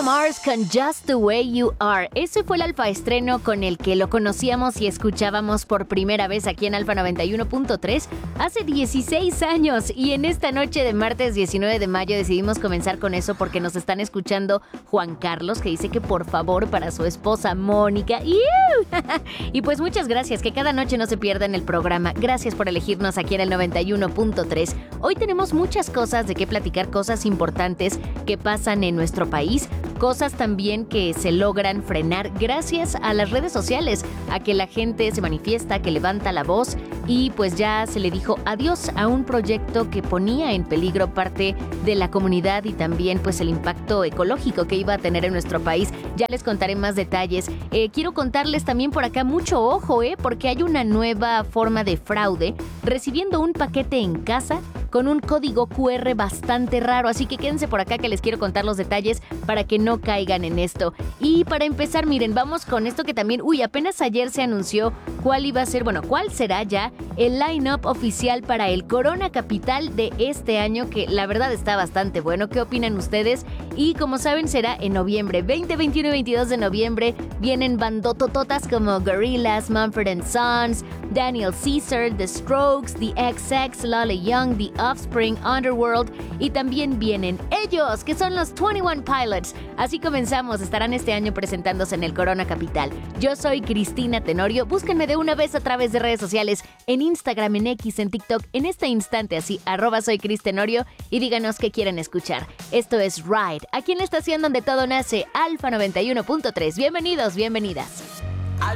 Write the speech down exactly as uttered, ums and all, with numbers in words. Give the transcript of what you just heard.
Bruno Mars con Just the Way You Are. Ese fue el alfa estreno con el que lo conocíamos y escuchábamos por primera vez aquí en Alfa noventa y uno punto tres hace dieciséis años. Y en esta noche de martes diecinueve de mayo decidimos comenzar con eso porque nos están escuchando Juan Carlos, que dice que por favor para su esposa Mónica. Y pues muchas gracias, que cada noche no se pierdan el programa. Gracias por elegirnos aquí en el noventa y uno punto tres. Hoy tenemos muchas cosas de qué platicar, cosas importantes que pasan en nuestro país, cosas también que se logran frenar gracias a las redes sociales, a que la gente se manifiesta, que levanta la voz y pues ya se le dijo adiós a un proyecto que ponía en peligro parte de la comunidad y también pues el impacto ecológico que iba a tener en nuestro país. Ya les contaré más detalles. Eh, quiero contarles también por acá mucho ojo, eh, porque hay una nueva forma de fraude recibiendo un paquete en casa con un código cu erre bastante raro, así que quédense por acá que les quiero contar los detalles para que no caigan en esto. Y para empezar, miren, vamos con esto que también, uy, apenas ayer se anunció cuál iba a ser, bueno, cuál será ya el line-up oficial para el Corona Capital de este año, que la verdad está bastante bueno. ¿Qué opinan ustedes? Y como saben, será en noviembre, veinte, veintiuno y veintidós de noviembre. Vienen bandotototas como Gorillaz, Mumford and Sons, Daniel Caesar, The Strokes, The equis equis, Lale Young, The Offspring, Underworld, y también vienen ellos, que son los veintiuno Pilots. Así comenzamos, estarán este año presentándose en el Corona Capital. Yo soy Cristina Tenorio, búsquenme de una vez a través de redes sociales, en Instagram, en X, en TikTok, en este instante así, arroba soy Cris Tenorio, y díganos qué quieren escuchar. Esto es Ride, aquí en la estación donde todo nace, Alfa noventa y uno punto tres. Bienvenidos, bienvenidas.